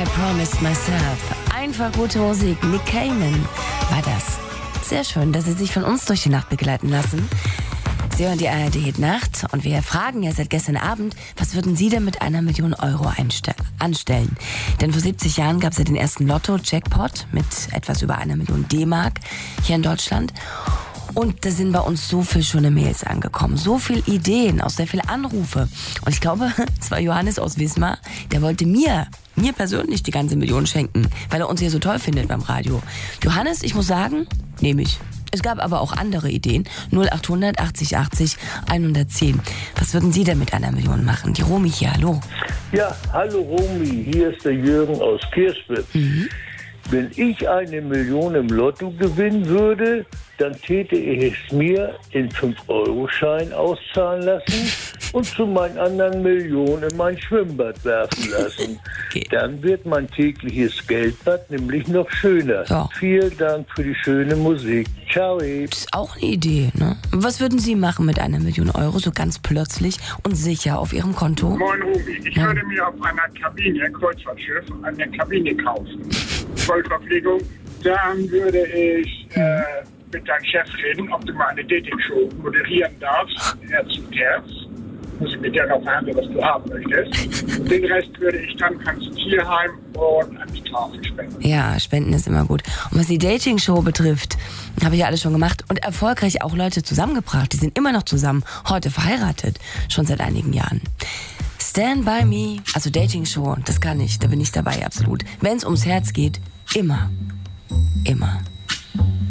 I Promised Myself. Einfach gute Musik. Nick Cayman war das. Sehr schön, dass Sie sich von uns durch die Nacht begleiten lassen. Sie hören die ARD Hit Nacht und wir fragen ja seit gestern Abend, was würden Sie denn mit 1 Million Euro anstellen? Denn vor 70 Jahren gab es ja den ersten Lotto-Jackpot mit etwas über 1 Million D-Mark hier in Deutschland. Und da sind bei uns so viele schöne Mails angekommen, so viele Ideen, auch sehr viele Anrufe. Und ich glaube, es war Johannes aus Wismar, der wollte mir persönlich die ganze Million schenken, weil er uns hier so toll findet beim Radio. Johannes, ich muss sagen, nehme ich. Es gab aber auch andere Ideen. 0800 80 80 110. Was würden Sie denn mit 1 Million machen? Die Romy hier, hallo. Ja, hallo Romy, hier ist der Jürgen aus Kirchberg. Wenn ich 1 Million im Lotto gewinnen würde, dann täte ich es mir in 5-Euro-Schein auszahlen lassen und zu meinen anderen Millionen in mein Schwimmbad werfen lassen. Okay. Dann wird mein tägliches Geldbad nämlich noch schöner. Ja. Vielen Dank für die schöne Musik. Ciao. Das ist auch eine Idee, ne? Was würden Sie machen mit 1 Million Euro, so ganz plötzlich und sicher auf Ihrem Konto? Moin Ruby, ich würde mir auf einer Kabine, Kreuzfahrtschiff, eine Kabine kaufen. Vollverpflegung. Dann würde ich mit deinem Chef reden, ob du mal eine Dating-Show moderieren darfst. Herz zu Herz. Muss ich mit dir noch verhandeln, was du haben möchtest. Den Rest würde ich dann ans Tierheim und an die Tafel spenden. Ja, Spenden ist immer gut. Und was die Dating-Show betrifft, habe ich ja alles schon gemacht und erfolgreich auch Leute zusammengebracht. Die sind immer noch zusammen, heute verheiratet, schon seit einigen Jahren. Stand by me, also Dating-Show, das kann ich, da bin ich dabei, absolut. Wenn es ums Herz geht, immer.